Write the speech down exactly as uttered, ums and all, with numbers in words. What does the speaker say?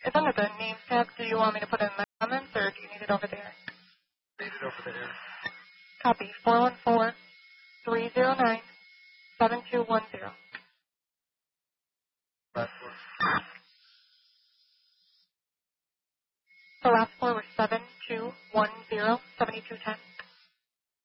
It's under the names tab. Do you want me to put in my comments, or do you need it over there? Need it over there. Copy. four one four, three zero nine, seven two one zero. Last four. The last four was seven two one zero, seventy-two ten.